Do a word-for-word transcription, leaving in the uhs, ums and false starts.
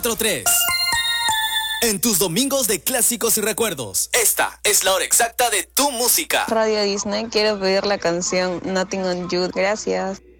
cuatro tres. En tus domingos de clásicos y recuerdos, esta es la hora exacta de tu música. Radio Disney, quiero pedir la canción Nothing on You. Gracias.